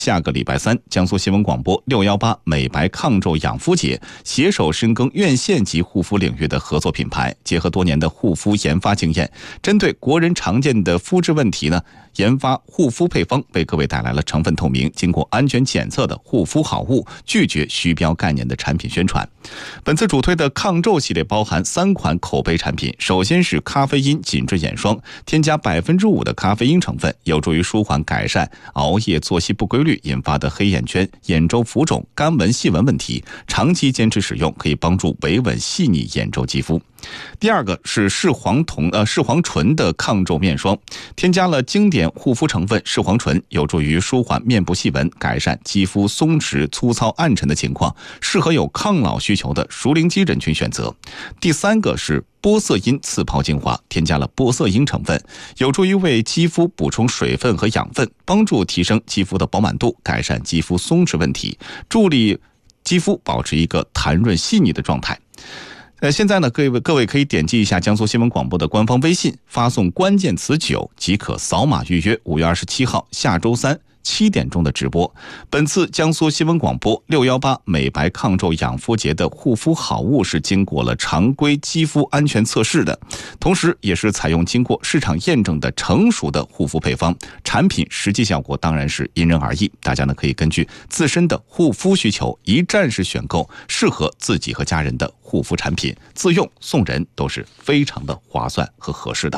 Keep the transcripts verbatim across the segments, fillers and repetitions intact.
下个礼拜三，江苏新闻广播六一八美白抗皱养肤节携手深耕院线级护肤领域的合作品牌，结合多年的护肤研发经验，针对国人常见的肤质问题呢，研发护肤配方，为各位带来了成分透明、经过安全检测的护肤好物，拒绝虚标概念的产品宣传。本次主推的抗皱系列包含三款口碑产品，首先是咖啡因紧致眼霜，添加百分之五的咖啡因成分，有助于舒缓改善熬夜、作息不规律引发的黑眼圈、眼周浮肿、干纹、细纹问题，长期坚持使用可以帮助维稳细腻眼周肌肤。第二个是视黄酮呃视黄醇的抗皱面霜，添加了经典护肤成分视黄醇，有助于舒缓面部细纹，改善肌肤松弛、粗糙、暗沉的情况，适合有抗老需求的熟龄肌人群选择。第三个是玻色因刺泡精华，添加了玻色因成分，有助于为肌肤补充水分和养分，帮助提升肌肤的饱满度，改善肌肤松弛问题，助力肌肤保持一个弹润细腻的状态。呃，现在呢，各位各位可以点击一下江苏新闻广播的官方微信，发送关键词九即可扫码预约五月二十七号下周三七点钟的直播。本次江苏新闻广播六一八美白抗皱养肤节的护肤好物是经过了常规肌肤安全测试的，同时也是采用经过市场验证的成熟的护肤配方，产品实际效果当然是因人而异，大家呢可以根据自身的护肤需求一站式选购适合自己和家人的护肤产品，自用送人都是非常的划算和合适的。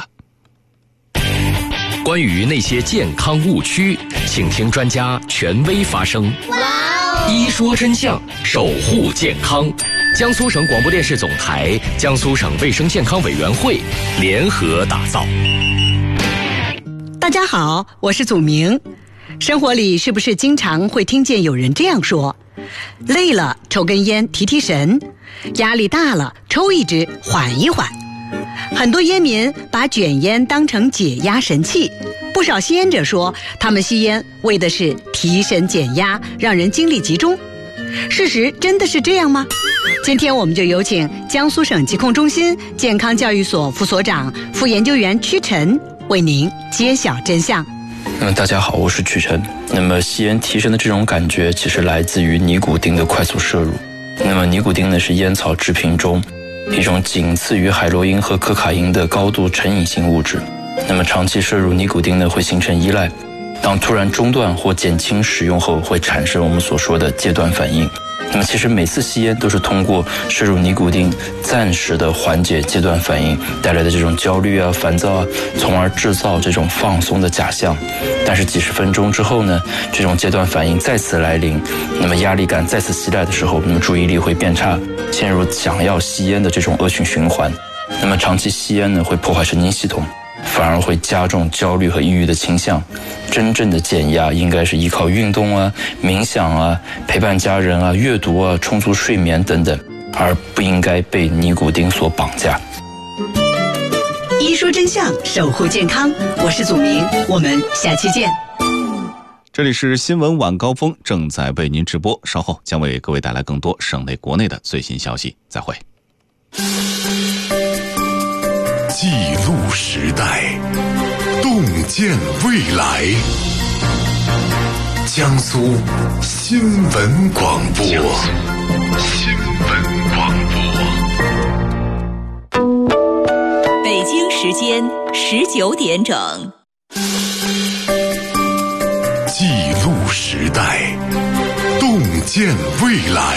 关于那些健康误区，请听专家权威发声。一说真相，守护健康。江苏省广播电视总台、江苏省卫生健康委员会联合打造。 大家好，我是祖明。生活里是不是经常会听见有人这样说：累了抽根烟提提神，压力大了抽一支缓一缓。很多烟民把卷烟当成解压神器，不少吸烟者说他们吸烟为的是提神减压，让人精力集中。事实真的是这样吗？今天我们就有请江苏省疾控中心健康教育所副所长、副研究员屈晨为您揭晓真相。 那么大家好，我是屈晨。那么吸烟提神的这种感觉其实来自于尼古丁的快速摄入。那么尼古丁呢是烟草制品中一种仅次于海洛因和可卡因的高度成瘾性物质。那么长期摄入尼古丁呢会形成依赖，当突然中断或减轻使用后，会产生我们所说的戒断反应。那么其实每次吸烟都是通过摄入尼古丁暂时的缓解戒断反应带来的这种焦虑啊、烦躁啊，从而制造这种放松的假象。但是几十分钟之后呢，这种戒断反应再次来临，那么压力感再次袭来的时候，那么注意力会变差，陷入想要吸烟的这种恶性循环。那么长期吸烟呢，会破坏神经系统，反而会加重焦虑和抑郁的倾向。真正的减压应该是依靠运动啊、冥想啊、陪伴家人啊、阅读啊、充足睡眠等等，而不应该被尼古丁所绑架。 一说真相，守护健康，我是祖明，我们下期见。 这里是新闻晚高峰，正在为您直播，稍后将为各位带来更多省内国内的最新消息，再会。 记录时代，洞见未来。江苏新闻广播。新闻广播。北京时间十九点整。 记录时代，洞见未来。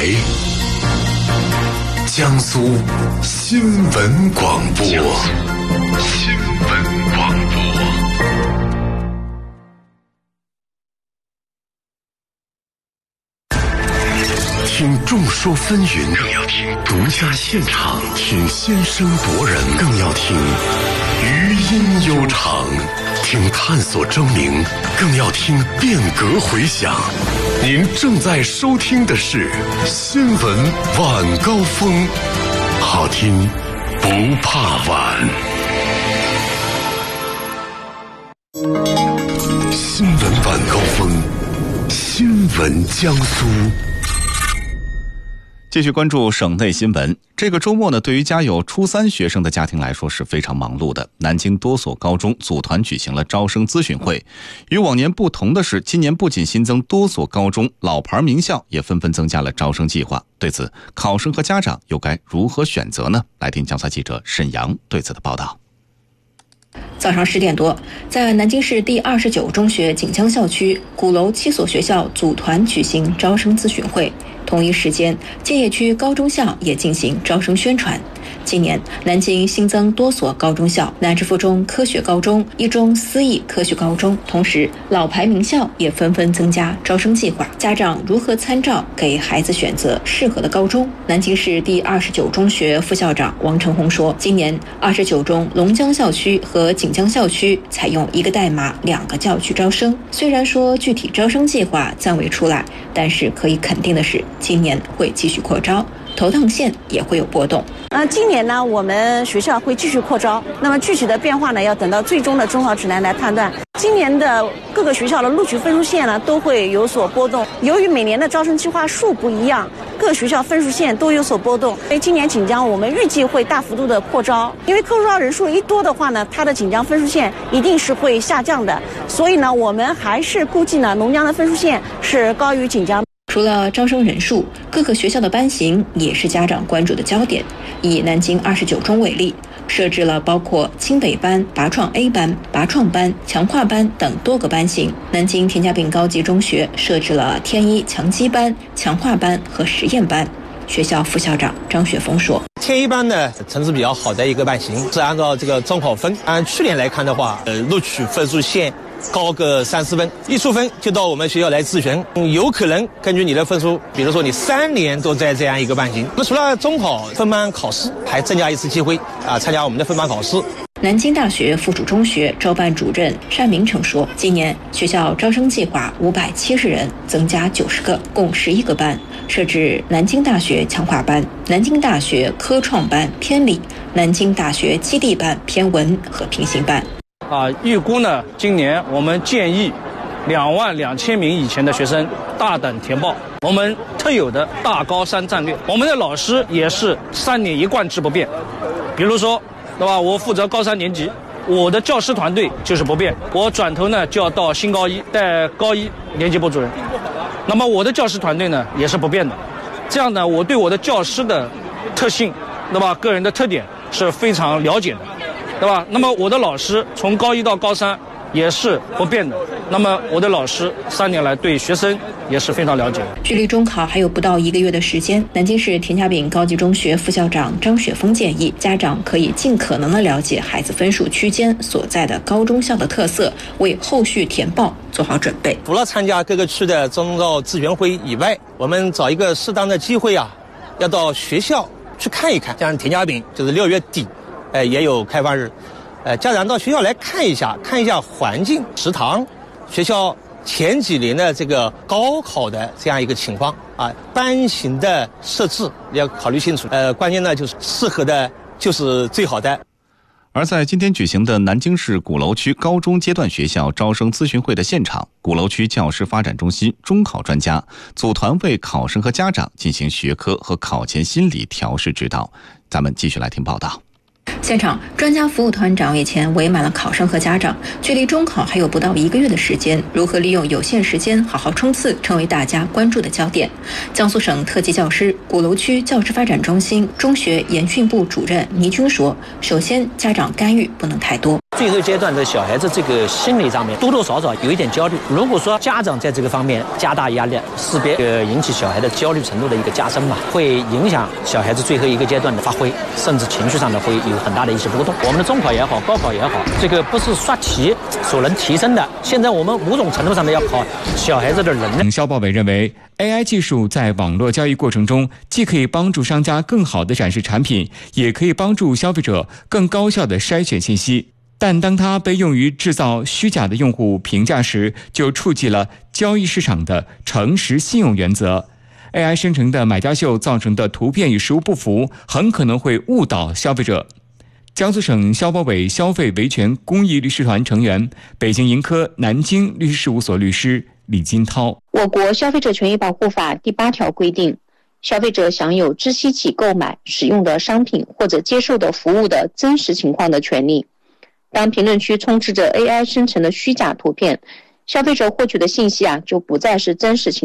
江苏新闻广播。新闻广播。听众说纷纭，更要听独家现场；听先声夺人，更要听余音悠长；听探索争鸣，更要听变革回响。您正在收听的是新闻晚高峰，好听不怕晚。新闻晚高峰，新闻江苏。 继续关注省内新闻。这个周末呢，对于家有初三学生的家庭来说是非常忙碌的。南京多所高中组团举行了招生咨询会。与往年不同的是，今年不仅新增多所高中，老牌名校也纷纷增加了招生计划。对此，考生和家长又该如何选择呢？来听江苏记者沈阳对此的报道。 早上十点多，在南京市第二十九中学锦江校区鼓楼七所学校组团举行招生咨询会。同一时间，建邺区高中校也进行招生宣传。今年南京新增多所高中校，南直附中科学高中、一中思义科学高中，同时老牌名校也纷纷增加招生计划。家长如何参照给孩子选择适合的高中？南京市第二十九中学副校长王成红说，今年二十九中龙江校区和锦江校区采用一个代码两个教区招生，虽然说具体招生计划暂未出来，但是可以肯定的是，今年会继续扩招，头趟线也会有波动。 呃，今年呢，我们学校会继续扩招，那么具体的变化呢，要等到最终的中考指南来判断。今年的各个学校的录取分数线呢，都会有所波动。由于每年的招生计划数不一样，各学校分数线都有所波动。所以今年锦江我们预计会大幅度的扩招，因为扩招人数一多的话呢，它的锦江分数线一定是会下降的。所以呢，我们还是估计呢，龙江的分数线是高于锦江。 除了招生人数，各个学校的班型也是家长关注的焦点。以南京二十九中为例，设置了包括清北班、拔创 A 班、拔创班、强化班等多个班型。南京田家炳高级中学设置了天一强基班、强化班和实验班。学校副校长张雪峰说， 天一班呢，成绩比较好的一个班型，是按照这个中考分，按去年来看的话，呃，录取分数线高个三四分，一出分就到我们学校来咨询，有可能根据你的分数，比如说你三年都在这样一个班型。那除了中考分班考试，还增加一次机会啊，参加我们的分班考试。 南京大学附属中学招办主任单明成说，今年学校招生计划五百七十人，增加九十个，共十一个班，设置南京大学强化班、南京大学科创班偏理、南京大学基地班偏文和平行班。 啊，预估呢，今年我们建议两万两千名以前的学生大胆填报。我们特有的大高三战略，我们的老师也是三年一贯制不变。比如说，对吧？我负责高三年级，我的教师团队就是不变。我转头呢就要到新高一带高一年级部主任，那么我的教师团队呢也是不变的。这样呢，我对我的教师的特性，对吧？个人的特点是非常了解的。对吧？那么我的老师从高一到高三也是不变的。那么我的老师三年来对学生也是非常了解。 距离中考还有不到一个月的时间，南京市田家炳高级中学副校长张雪峰建议，家长可以尽可能的了解孩子分数区间所在的高中校的特色，为后续填报做好准备。 除了参加各个区的中招咨询会以外，我们找一个适当的机会啊，要到学校去看一看。像田家炳就是六月底。呃，也有开放日，呃，家长到学校来看一下，看一下环境、食堂，学校前几年的这个高考的这样一个情况啊，班型的设置要考虑清楚。呃，关键呢就是适合的就是最好的。 而在今天举行的南京市鼓楼区高中阶段学校招生咨询会的现场，鼓楼区教师发展中心中考专家组团为考生和家长进行学科和考前心理调试指导。咱们继续来听报道。 现场，专家服务团长也前围满了考生和家长。距离中考还有不到一个月的时间，如何利用有限时间好好冲刺，成为大家关注的焦点。江苏省特级教师、鼓楼区教师发展中心中学研训部主任倪军说：“首先，家长干预不能太多。 最后阶段的小孩子这个心理上面多多少少有一点焦虑。如果说家长在这个方面加大压力，势必呃引起小孩的焦虑程度的一个加深嘛，会影响小孩子最后一个阶段的发挥，甚至情绪上的会有很大的一些波动。我们的中考也好，高考也好，这个不是刷题所能提升的。现在我们某种程度上面要考小孩子的能力。” 肖报伟认为 A I 技术在网络交易过程中，既可以帮助商家更好地展示产品，也可以帮助消费者更高效地筛选信息。但当它被用于制造虚假的用户评价时，就触及了交易市场的诚实信用原则。A I 生成的买家秀造成的图片与实物不符，很可能会误导消费者。江苏省消保委消费维权公益律师团成员、北京盈科南京律师事务所律师李金涛： 我国消费者权益保护法第八条规定， 消费者享有知悉其购买、使用的商品或者接受的服务的真实情况的权利。当评论区充斥着 A I 生成的虚假图片，消费者获取的信息啊就不再是真实情